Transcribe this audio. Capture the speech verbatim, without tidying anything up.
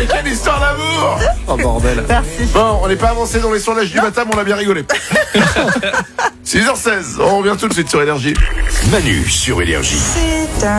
quelle histoire d'amour. Oh bordel. Merci. Bon, on n'est pas avancé dans les sondages du matin, mais on a bien rigolé. six heures seize, on revient tout de suite sur Énergie. Manu sur Énergie. C'est un